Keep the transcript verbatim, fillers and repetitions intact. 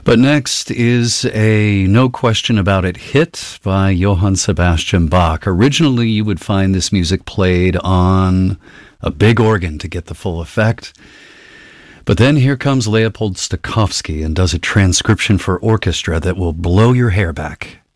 But next is a no question about it hit by Johann Sebastian Bach. Originally, you would find this music played on a big organ to get the full effect. But then here comes Leopold Stokowski and does a transcription for orchestra that will blow your hair back.